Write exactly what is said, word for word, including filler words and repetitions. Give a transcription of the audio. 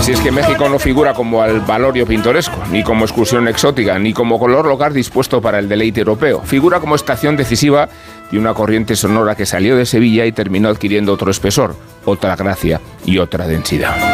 Así es que México no figura como albalorio pintoresco, ni como excursión exótica, ni como color local dispuesto para el deleite europeo. Figura como estación decisiva de una corriente sonora que salió de Sevilla y terminó adquiriendo otro espesor, otra gracia y otra densidad.